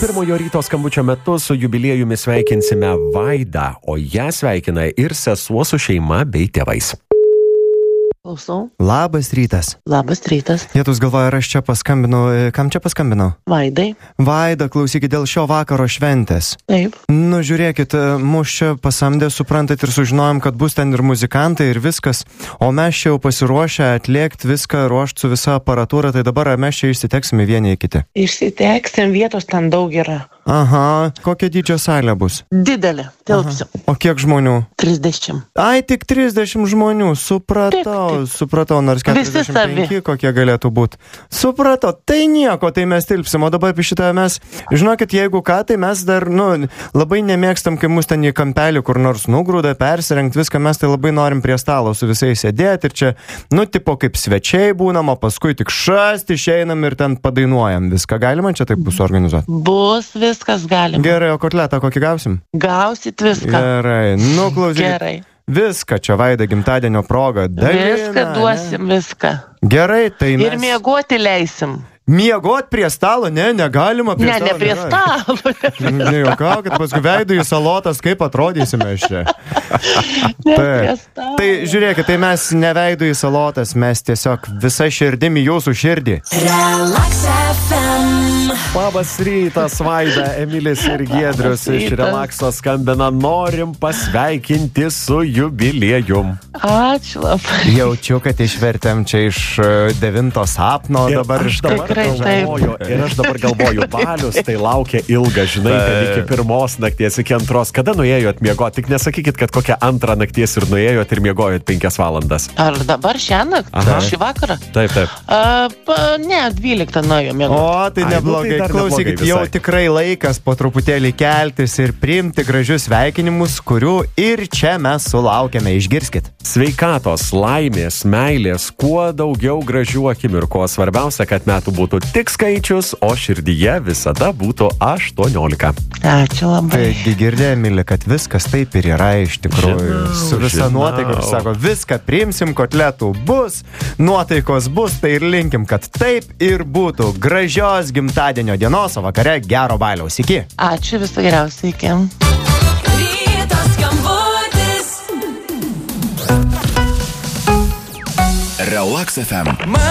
Pirmojo ryto skambučio metu su jubiliejumi sveikinsime Vaidą, o ją sveikina ir sesuo su šeima bei tėvais. Klausau. Labas rytas. Labas rytas. Jėtus galvoja, ar aš čia paskambinau. Kam čia paskambinau? Vaidai. Vaida, klausykit, dėl šio vakaro šventės. Taip. Nu, žiūrėkit, mus čia pasamdė, suprantat, ir sužinojom, kad bus ten ir muzikantai, ir viskas. O mes čia jau pasiruošę atliekti viską, ruošti su visa aparatūra, tai dabar mes čia išsiteksime vieni į kitį. Išsiteksim, vietos ten daug yra. Aha, kokia dydžio salė bus? Didelė, tilpsiu. O kiek žmonių? 30. Ai, tik 30 žmonių, supratau, nors 45 kokie galėtų būti. Supratau, tai nieko, tai mes tilpsim, o dabar apie šitą mes, žinokit, jeigu ką, tai mes dar, labai nemėgstam, kai mus ten į kampelį kur nors nugrūda, persirengti viską, mes tai labai norim prie stalo su visais sėdėti ir čia, tipo kaip svečiai būnam, o paskui tik šast išeinam ir ten padainuojam viską. Galima čia taip bus organizuoti? Bus viskas galima. Gerai, o kotletą kokį gausim? Gausit viską. Gerai, klausykit. Gerai. Viską čia Vaida gimtadienio proga. Viską duosim, viską. Gerai, tai mes... Ir miegoti leisim. Miegot prie stalo? Ne, negalima prie stalo. Ne prie stalo. Nejuokaukit, paskui Veidui į salotas, kaip atrodysime čia. Ne prie stalo. Tai žiūrėkit, tai mes ne Veidui į salotas, mes tiesiog visa širdimi jūsų širdį. Relax FM. Labas rytas, Vaida, Emilis ir Giedrius iš Relaxo skambina, norim pasveikinti su jubiliejum. Ačiū labai. Jaučiu, kad išvertėm čia iš 9 sapno, dabar iš Ir aš dabar galvoju, balius tai laukia ilga, žinai, kad iki 1 nakties, iki 2. Kada nuėjot miegoti? Tik nesakykit, kad kokią 2 nakties ir nuėjot ir miegojot 5 valandas. Ar dabar šiąnakt? Šį vakarą? Taip. Ne, 12 nuėjau miegoti. O, tai neblogai. Klausykit, jau tikrai laikas po truputėlį keltis ir priimti gražius sveikinimus, kurių ir čia mes sulaukėme. Išgirskit. Sveikatos, laimės, meilės, kuo daugiau gražių akimirkų. Svarbiausia, kad metų būtų tik skaičius, o širdyje visada būtų 18. Ačiū labai. Taigi girdėjai, Emili, kad viskas taip ir yra iš tikrųjų. Su visa nuotaika, kur sako, viską priimsim, kotletų bus, nuotaikos bus, tai ir linkim, kad taip ir būtų. Gražios gimtadienio dienos, o vakare gero baliaus. Iki. Ačiū, viso geriausio, iki. Ryto skambutis. Relax FM.